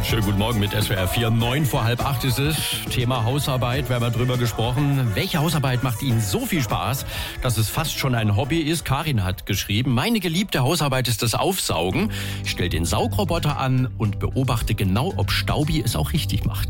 Schönen guten Morgen mit SWR 4. 7:09 ist es. Thema Hausarbeit, wir haben ja drüber gesprochen. Welche Hausarbeit macht Ihnen so viel Spaß, dass es fast schon ein Hobby ist? Karin hat geschrieben, meine geliebte Hausarbeit ist das Aufsaugen. Ich stelle den Saugroboter an und beobachte genau, ob Staubi es auch richtig macht.